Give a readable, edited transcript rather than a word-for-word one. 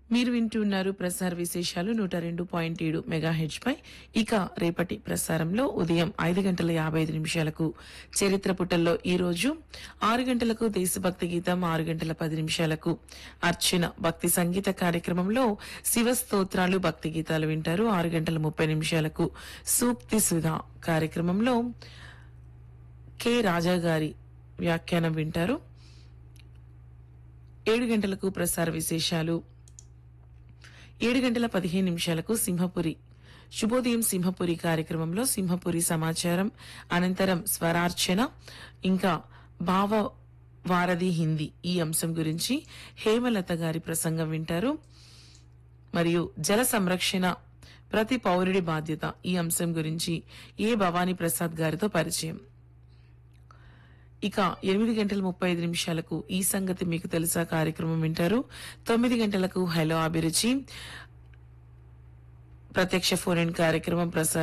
మీరు వింటున్నారు ప్రసార విశేషాలు 102.7 మెగాహెచ్ పై. ఇక రేపటి ప్రసారంలో ఉదయం 5:55 చరిత్ర పుటల్లో ఈ రోజు 6 గంటలకు దేశభక్తి గీతం, 6 గంటల 10 నిమిషాలకు అర్చన భక్తి సంగీత కార్యక్రమంలో శివ స్తోత్రాలు భక్తి గీతాలు వింటారు. 6 గంటల 30 నిమిషాలకు సూక్తి సుధా కార్యక్రమంలో కె రాజా గారి వ్యాఖ్యానం వింటారు. 7 గంటలకు ప్రసార విశేషాలు, 7 గంటల 15 నిమిషాలకు సింహపురి శుభోదయం సింహపురి కార్యక్రమంలో సింహపురి సమాచారం, అనంతరం స్వరార్చన, ఇంకా భావ వారధి హిందీ ఈ అంశం గురించి హేమలత గారి ప్రసంగం వింటారు. మరియు జల సంరక్షణ ప్రతి పౌరుడి బాధ్యత ఈ అంశం గురించి ఏ భవానీ ప్రసాద్ గారితో పరిచయం. ఇక 8 గంటల 35 నిమిషాలకు ఈ సంగతి మీకు తెలుసా కార్యక్రమం వింటారు. 9 గంటలకు హలో అభిరుచి ప్రత్యక్ష ఫోన్ ఇన్ కార్యక్రమం ప్రసారం